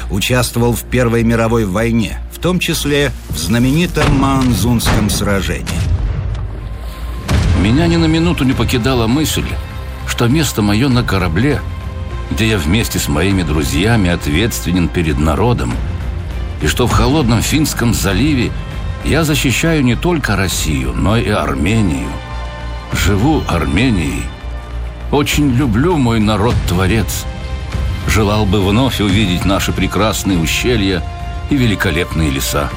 участвовал в Первой мировой войне, в том числе в знаменитом Маанзунском сражении. Меня ни на минуту не покидала мысль, что место мое на корабле, где я вместе с моими друзьями ответственен перед народом, и что в холодном Финском заливе я защищаю не только Россию, но и Армению. Живу Арменией. Очень люблю мой народ-творец. Желал бы вновь увидеть наши прекрасные ущелья и великолепные леса.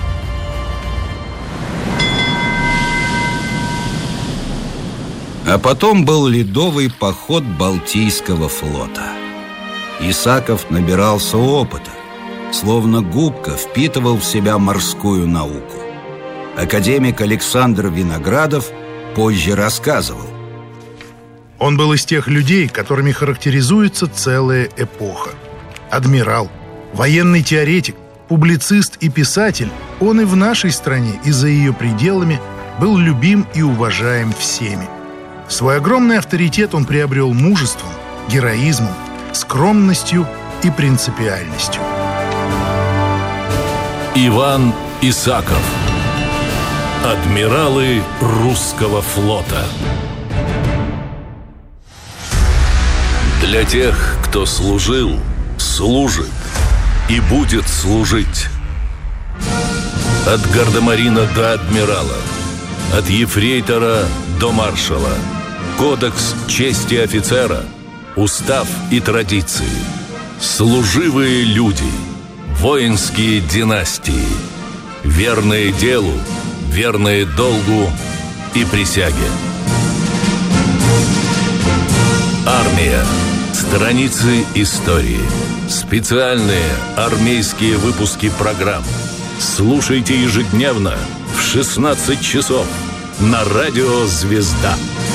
А потом был ледовый поход Балтийского флота. Исаков набирался опыта, словно губка впитывал в себя морскую науку. Академик Александр Виноградов позже рассказывал: он был из тех людей, которыми характеризуется целая эпоха. Адмирал, военный теоретик, публицист и писатель, он и в нашей стране, и за ее пределами был любим и уважаем всеми. Свой огромный авторитет он приобрел мужеством, героизмом, скромностью и принципиальностью. Иван Исаков. Адмиралы русского флота. Для тех, кто служил, служит и будет служить. От гардемарина до адмирала, от ефрейтора до маршала. Кодекс чести офицера, устав и традиции. Служивые люди, воинские династии, верные делу, верные долгу и присяге. Армия. Страницы истории. Специальные армейские выпуски программ. Слушайте ежедневно в 16 часов на радио «Звезда».